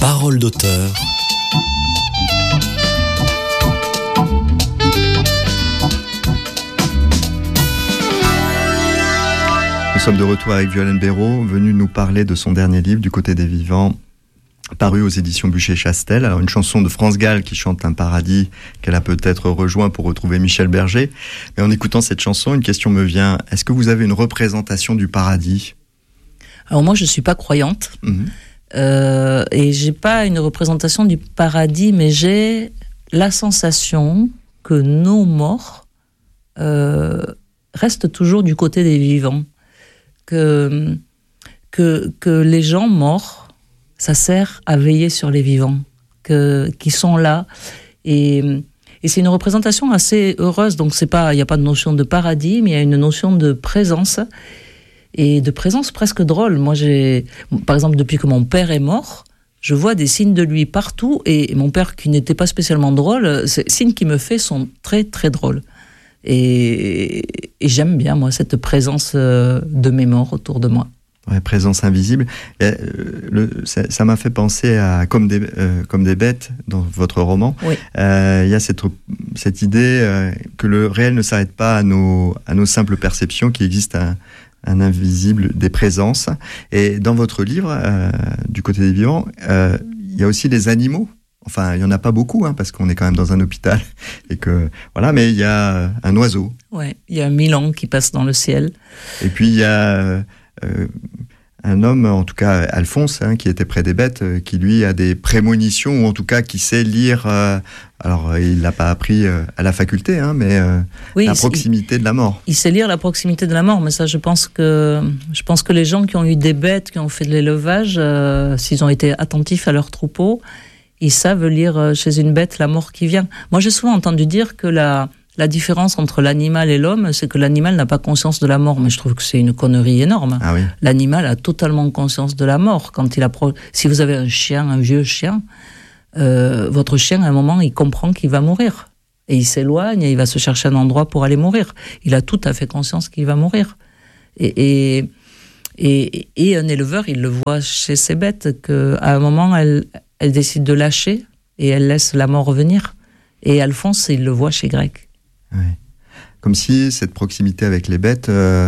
Parole d'auteur. Nous sommes de retour avec Violaine Béraud, venue nous parler de son dernier livre, Du côté des vivants, paru aux éditions Buchet-Chastel. Alors, une chanson de France Gall qui chante un paradis qu'elle a peut-être rejoint pour retrouver Michel Berger. Mais en écoutant cette chanson, une question me vient. Est-ce que vous avez une représentation du paradis ? Alors moi, je ne suis pas croyante. Et j'ai pas une représentation du paradis, mais j'ai la sensation que nos morts restent toujours du côté des vivants. Que les gens morts, ça sert à veiller sur les vivants, qui sont là. Et c'est une représentation assez heureuse. Donc il n'y a pas de notion de paradis, mais il y a une notion de présence. Et de présence presque drôle. Moi, par exemple, depuis que mon père est mort, je vois des signes de lui partout. Et mon père, qui n'était pas spécialement drôle, ces signes qu'il me fait sont très, très drôles. Et j'aime bien, moi, cette présence de mes morts autour de moi. Ouais, présence invisible. Ça m'a fait penser à Comme des bêtes dans votre roman. Oui. Il y a cette idée que le réel ne s'arrête pas à nos simples perceptions, qu'il existe un invisible des présences. Et dans votre livre, Du côté des vivants, il y a aussi les animaux. Enfin, il n'y en a pas beaucoup, parce qu'on est quand même dans un hôpital. Et que, voilà, mais il y a un oiseau. Ouais, il y a Milan qui passe dans le ciel. Et puis, il y a un homme, en tout cas Alphonse, qui était près des bêtes, qui lui a des prémonitions, ou en tout cas qui sait lire... alors, il ne l'a pas appris à la faculté, mais oui, la proximité de la mort. Il sait lire la proximité de la mort, mais ça, je pense que les gens qui ont eu des bêtes, qui ont fait de l'élevage, s'ils ont été attentifs à leur troupeau, ils savent lire chez une bête la mort qui vient. Moi, j'ai souvent entendu dire que la différence entre l'animal et l'homme, c'est que l'animal n'a pas conscience de la mort. Mais je trouve que c'est une connerie énorme. Ah oui. L'animal a totalement conscience de la mort. Si vous avez un vieux chien, votre chien, à un moment, il comprend qu'il va mourir. Et il s'éloigne et il va se chercher un endroit pour aller mourir. Il a tout à fait conscience qu'il va mourir. Et un éleveur, il le voit chez ses bêtes, qu'à un moment, elle décide de lâcher et elle laisse la mort venir. Et Alphonse, il le voit chez Grec. Oui. Comme si cette proximité avec les bêtes,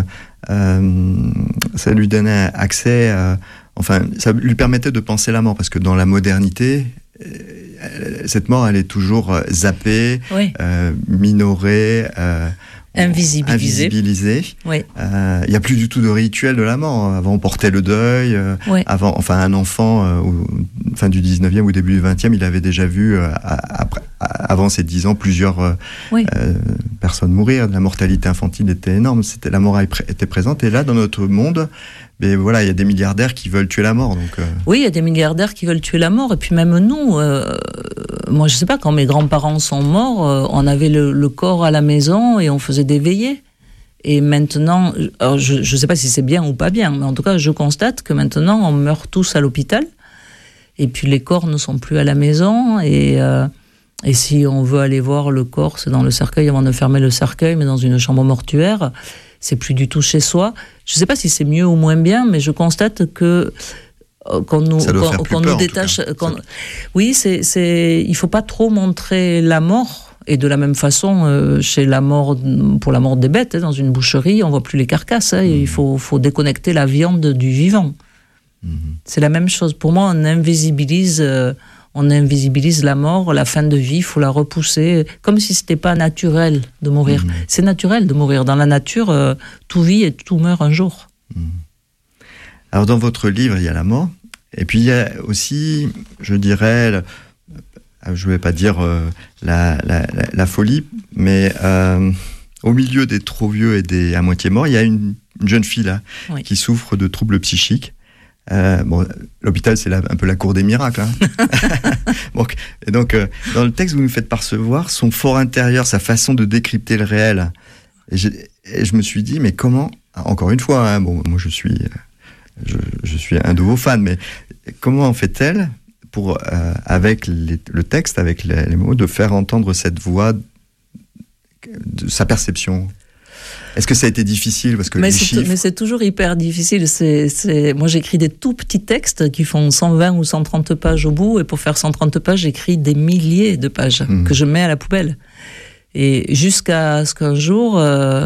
ça lui donnait accès, ça lui permettait de penser la mort, parce que dans la modernité, cette mort, elle est toujours zappée, oui. Minorée, invisibilisée. Oui. Il n'y a plus du tout de rituel de la mort. Avant, on portait le deuil. Oui. Un enfant, fin du 19e ou début du 20e, il avait déjà vu, avant ses 10 ans, plusieurs personnes mourir. La mortalité infantile était énorme. La mort était présente. Et là, dans notre monde, mais voilà, il y a des milliardaires qui veulent tuer la mort. Donc, Oui, il y a des milliardaires qui veulent tuer la mort. Et puis même nous, moi, je ne sais pas, quand mes grands-parents sont morts, on avait le corps à la maison et on faisait des veillées. Et maintenant, alors je ne sais pas si c'est bien ou pas bien, mais en tout cas, je constate que maintenant, on meurt tous à l'hôpital. Et puis les corps ne sont plus à la maison. Et si on veut aller voir le corps, c'est dans le cercueil avant de fermer le cercueil, mais dans une chambre mortuaire. C'est plus du tout chez soi. Je ne sais pas si c'est mieux ou moins bien, mais je constate que qu'on nous détache. Oui, il ne faut pas trop montrer la mort. Et de la même façon, pour la mort des bêtes, dans une boucherie, on ne voit plus les carcasses. Il faut déconnecter la viande du vivant. C'est la même chose. Pour moi, on invisibilise la mort, la fin de vie, il faut la repousser, comme si ce n'était pas naturel de mourir. C'est naturel de mourir. Dans la nature, tout vit et tout meurt un jour. Alors, dans votre livre, il y a la mort. Et puis, il y a aussi, je dirais, je ne vais pas dire la folie, mais au milieu des trop vieux et des à moitié morts, il y a une jeune fille là, oui. qui souffre de troubles psychiques. L'hôpital, c'est un peu la cour des miracles. Et donc, dans le texte, vous nous faites percevoir son fort intérieur, sa façon de décrypter le réel. Et je me suis dit, mais comment, encore une fois, moi je suis un de vos fans, mais comment en fait-elle pour, avec le texte, avec les mots, de faire entendre cette voix de sa perception ? Est-ce que ça a été difficile parce que mais les chiffres... Mais c'est toujours hyper difficile. Moi, j'écris des tout petits textes qui font 120 ou 130 pages au bout. Et pour faire 130 pages, j'écris des milliers de pages que je mets à la poubelle. Et jusqu'à ce qu'un jour,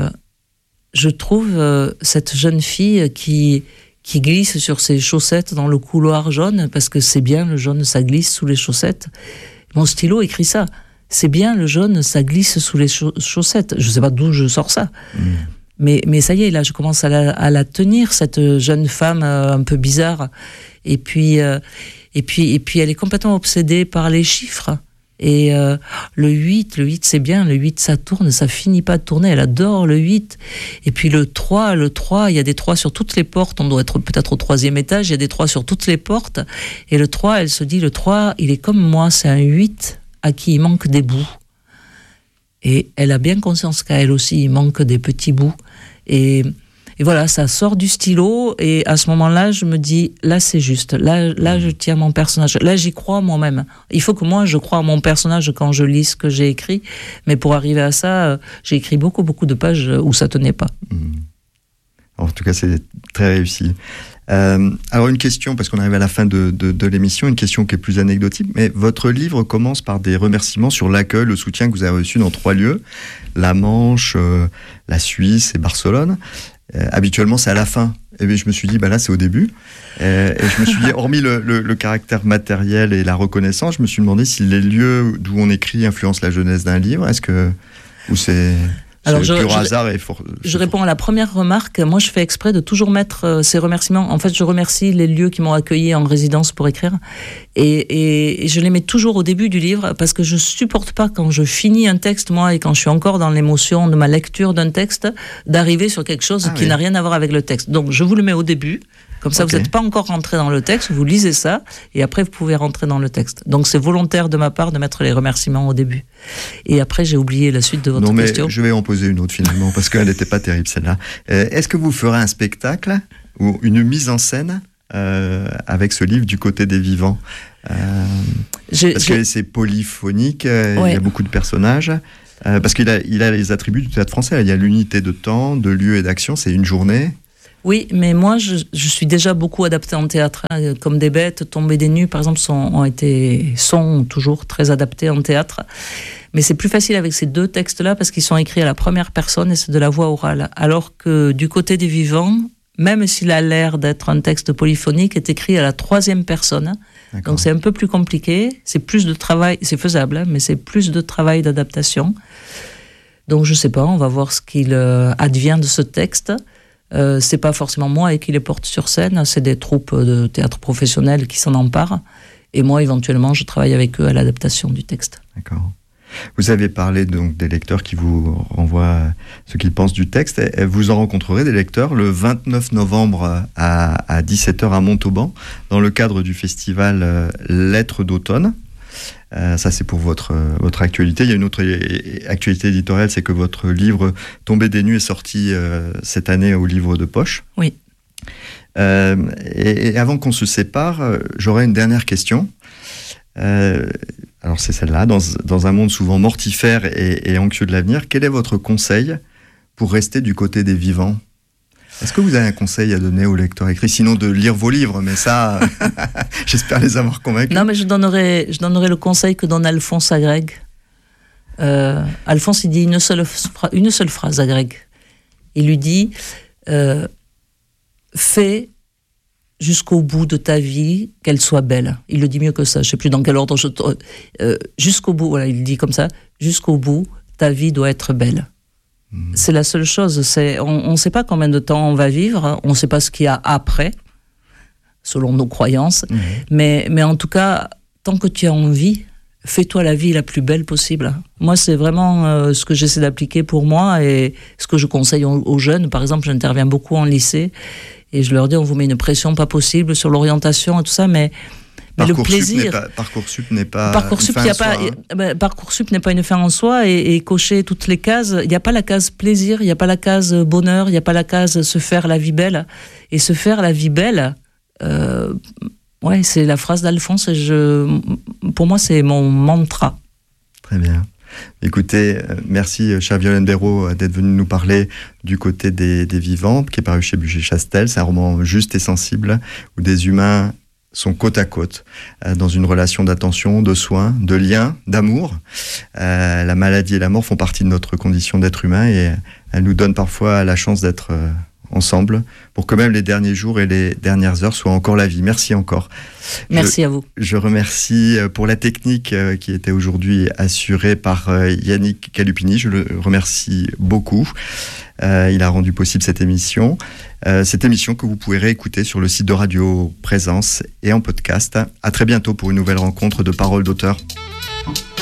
je trouve cette jeune fille qui glisse sur ses chaussettes dans le couloir jaune, parce que c'est bien, le jaune, ça glisse sous les chaussettes. Mon stylo écrit ça. C'est bien, le jaune, ça glisse sous les chaussettes. Je ne sais pas d'où je sors ça. Mais ça y est, là, je commence à la tenir, cette jeune femme un peu bizarre. Et puis, elle est complètement obsédée par les chiffres. Et le 8, c'est bien, le 8, ça tourne, ça finit pas de tourner, elle adore le 8. Et puis le 3, il y a des 3 sur toutes les portes, on doit être peut-être au 3e étage, il y a des 3 sur toutes les portes. Et le 3, elle se dit, le 3, il est comme moi, c'est un 8 à qui il manque des bouts. Et elle a bien conscience qu'à elle aussi, il manque des petits bouts. Et voilà, ça sort du stylo, et à ce moment-là, je me dis, là, c'est juste. Là, je tiens mon personnage. Là, j'y crois moi-même. Il faut que moi, je croie à mon personnage quand je lis ce que j'ai écrit. Mais pour arriver à ça, j'ai écrit beaucoup, beaucoup de pages où ça tenait pas. En tout cas, c'est très réussi. Alors, une question, parce qu'on arrive à la fin de l'émission, une question qui est plus anecdotique, mais votre livre commence par des remerciements sur l'accueil, le soutien que vous avez reçu dans 3 lieux, la Manche, la Suisse et Barcelone. Habituellement, c'est à la fin. Et bien, je me suis dit, là, c'est au début. Et je me suis dit, hormis le caractère matériel et la reconnaissance, je me suis demandé si les lieux d'où on écrit influencent la jeunesse d'un livre. Ou c'est pur hasard et je réponds à la première remarque. Moi, je fais exprès de toujours mettre ces remerciements. En fait, je remercie les lieux qui m'ont accueilli en résidence pour écrire. Et je les mets toujours au début du livre, parce que je supporte pas, quand je finis un texte, moi, et quand je suis encore dans l'émotion de ma lecture d'un texte, d'arriver sur quelque chose qui n'a rien à voir avec le texte. Donc, je vous le mets au début. Comme ça, vous n'êtes pas encore rentré dans le texte, vous lisez ça, et après, vous pouvez rentrer dans le texte. Donc, c'est volontaire de ma part de mettre les remerciements au début. Et après, j'ai oublié la suite de votre question. Non, mais je vais en poser une autre, finalement, parce qu'elle n'était pas terrible, celle-là. Est-ce que vous ferez un spectacle ou une mise en scène avec ce livre, Du côté des vivants? Parce que c'est polyphonique, il y a beaucoup de personnages. Parce qu'il a les attributs du théâtre français. Il y a l'unité de temps, de lieu et d'action, c'est une journée. Oui, mais moi, je suis déjà beaucoup adaptée en théâtre. Comme des bêtes, Tomber des nues, par exemple, sont toujours très adaptés en théâtre. Mais c'est plus facile avec ces 2 textes-là, parce qu'ils sont écrits à la première personne et c'est de la voix orale. Alors que Du côté des vivants, même s'il a l'air d'être un texte polyphonique, est écrit à la 3e personne. D'accord. Donc c'est un peu plus compliqué. C'est plus de travail, c'est faisable, mais c'est plus de travail d'adaptation. Donc je sais pas, on va voir ce qu'il advient de ce texte. C'est pas forcément moi qui les porte sur scène, c'est des troupes de théâtre professionnelles qui s'en emparent, et moi éventuellement je travaille avec eux à l'adaptation du texte. D'accord. Vous avez parlé donc des lecteurs qui vous renvoient ce qu'ils pensent du texte, et vous en rencontrerez des lecteurs le 29 novembre à 17h à Montauban, dans le cadre du festival Lettres d'automne. Ça, c'est pour votre actualité. Il y a une autre actualité éditoriale, c'est que votre livre Tomber des nues est sorti cette année au livre de poche. Oui. Et avant qu'on se sépare, j'aurais une dernière question. Alors c'est celle-là. Dans un monde souvent mortifère et anxieux de l'avenir, quel est votre conseil pour rester du côté des vivants ? Est-ce que vous avez un conseil à donner aux lecteurs écrits, sinon de lire vos livres, mais ça, j'espère les avoir convaincus. Non, mais je donnerai le conseil que donne Alphonse à Greg. Alphonse, il dit une seule phrase à Greg. Il lui dit fais jusqu'au bout de ta vie qu'elle soit belle. Il le dit mieux que ça, je ne sais plus dans quel ordre. Jusqu'au bout, voilà, il dit comme ça, jusqu'au bout, ta vie doit être belle. C'est la seule chose. On ne sait pas combien de temps on va vivre, on ne sait pas ce qu'il y a après, selon nos croyances, mais en tout cas, tant que tu as envie, fais-toi la vie la plus belle possible. Moi, c'est vraiment ce que j'essaie d'appliquer pour moi et ce que je conseille aux jeunes. Par exemple, j'interviens beaucoup en lycée et je leur dis, on vous met une pression pas possible sur l'orientation et tout ça, mais le plaisir. Parcoursup n'est pas Parcoursup n'est pas une fin en soi, et cocher toutes les cases. Il n'y a pas la case plaisir, il n'y a pas la case bonheur, il n'y a pas la case se faire la vie belle. Et se faire la vie belle, c'est la phrase d'Alphonse. Pour moi, c'est mon mantra. Très bien. Écoutez, merci cher Violaine Béraud d'être venue nous parler du côté des vivants, qui est paru chez Buchet-Chastel. C'est un roman juste et sensible, où des humains sont côte à côte, dans une relation d'attention, de soins, de lien, d'amour. La maladie et la mort font partie de notre condition d'être humain, et elles nous donnent parfois la chance d'être ensemble, pour que même les derniers jours et les dernières heures soient encore la vie. Merci encore. Merci à vous. Je remercie pour la technique qui était aujourd'hui assurée par Yannick Calupini. Je le remercie beaucoup. Il a rendu possible cette émission que vous pouvez réécouter sur le site de Radio Présence et en podcast. À très bientôt pour une nouvelle rencontre de Paroles d'auteur.